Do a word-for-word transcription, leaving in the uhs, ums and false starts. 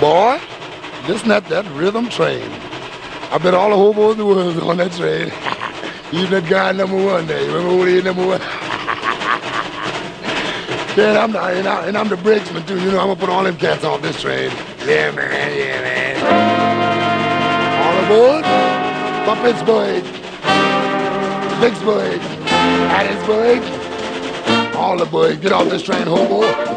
Boy, listen at that rhythm train. I bet all the hobos in the world on that train. Even that guy number one there. You remember who he is, number one? Yeah, and I'm, the, and, I, and I'm the brakesman too. You know, I'm gonna put all them cats off this train. Yeah, man, yeah, man. All aboard. Puppetsburg. Vicksburg. Hattiesburg. All aboard. Get off this train, hobo.